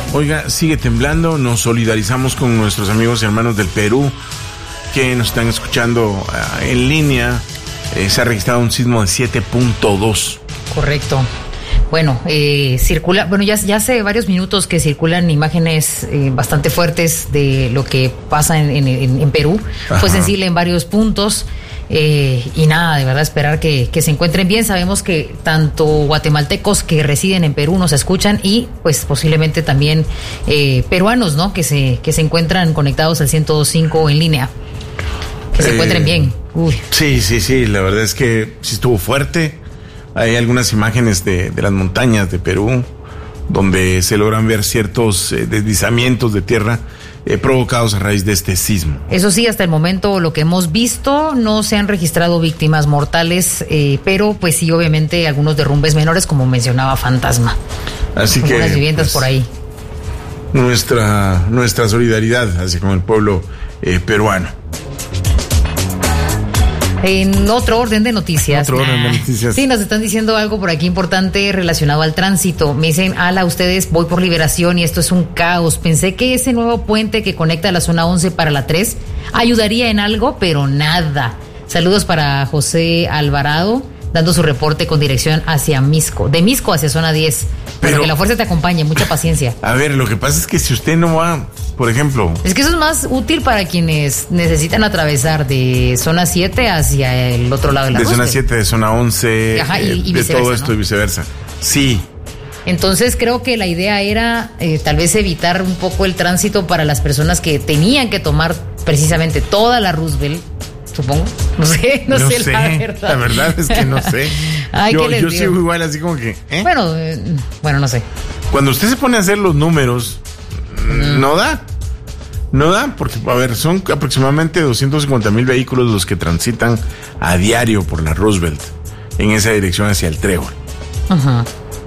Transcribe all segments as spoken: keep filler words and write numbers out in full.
Oiga, sigue temblando. Nos solidarizamos con nuestros amigos y hermanos del Perú que nos están escuchando uh, en línea. Eh, se ha registrado un sismo de siete punto dos. Correcto. Bueno, eh, circula, bueno, ya, ya hace varios minutos que circulan imágenes eh, bastante fuertes de lo que pasa en, en, en Perú. Ajá. Fue sensible en varios puntos. Eh, y nada, de verdad esperar que, que se encuentren bien. Sabemos que tanto guatemaltecos que residen en Perú nos escuchan y pues posiblemente también eh, peruanos, ¿no? Que se, que se encuentran conectados al ciento dos punto cinco en línea. Que se eh, encuentren bien. Uy. Sí, sí, sí, la verdad es que sí estuvo fuerte. Hay algunas imágenes de, de las montañas de Perú donde se logran ver ciertos eh, deslizamientos de tierra eh, provocados a raíz de este sismo. Eso sí, hasta el momento lo que hemos visto, no se han registrado víctimas mortales, eh, pero pues sí, obviamente algunos derrumbes menores, como mencionaba Fantasma. Así que algunas viviendas pues, por ahí. Nuestra, nuestra solidaridad hacia con el pueblo eh, peruano. En otro orden de noticias. Otro orden de noticias. Sí, nos están diciendo algo por aquí importante relacionado al tránsito. Me dicen, ala, ustedes, voy por Liberación y esto es un caos. Pensé que ese nuevo puente que conecta la zona once para la tres ayudaría en algo, pero nada. Saludos para José Alvarado, dando su reporte con dirección hacia Misco. De Misco hacia zona diez. Pero bueno, que la fuerza te acompañe, mucha paciencia. A ver, lo que pasa es que si usted no va, por ejemplo... Es que eso es más útil para quienes necesitan atravesar de zona siete hacia el otro lado de la De Roosevelt. zona siete, de zona once, Ajá, y, y de todo esto, ¿no? Y viceversa. Sí. Entonces creo que la idea era eh, tal vez evitar un poco el tránsito para las personas que tenían que tomar precisamente toda la Roosevelt, supongo. No sé, no, no sé, sé la verdad. La verdad es que no sé. Ay, yo yo digo? sigo igual, así como que... ¿eh? Bueno, eh, bueno, no sé. Cuando usted se pone a hacer los números, mm. no da. No da, porque, a ver, son aproximadamente doscientos cincuenta mil vehículos los que transitan a diario por la Roosevelt, en esa dirección hacia el Trébol. Ajá.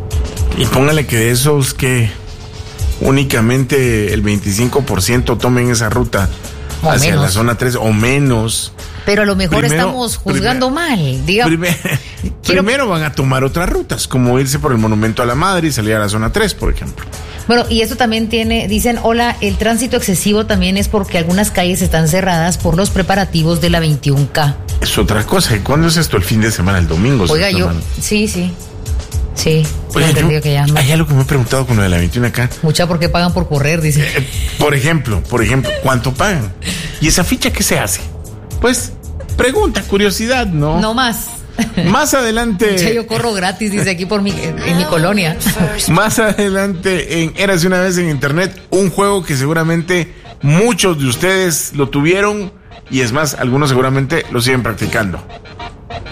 Y póngale que de esos que únicamente el veinticinco por ciento tomen esa ruta o hacia menos. La zona tres o menos. Pero a lo mejor primero, estamos juzgando primer, mal, digamos. Primer, Quiero... Primero van a tomar otras rutas, como irse por el Monumento a la Madre y salir a la zona tres, por ejemplo. Bueno, y esto también tiene, dicen, hola, el tránsito excesivo también es porque algunas calles están cerradas por los preparativos de la veintiuno K. Es otra cosa. ¿Y cuándo es esto? El fin de semana, el domingo. Oiga, yo, semana. sí, sí. Sí, Oye, yo, que ya no. Hay algo que me he preguntado con lo de la veintiuno K. Mucha, ¿por qué pagan por correr? Dice. Eh, por ejemplo, por ejemplo, ¿cuánto pagan? ¿Y esa ficha qué se hace? Pues, pregunta, curiosidad, ¿no? No más. Más adelante. Mucha, yo corro gratis, dice aquí por mi, en mi colonia. Más adelante en Érase una vez en internet, un juego que seguramente muchos de ustedes lo tuvieron y es más, algunos seguramente lo siguen practicando.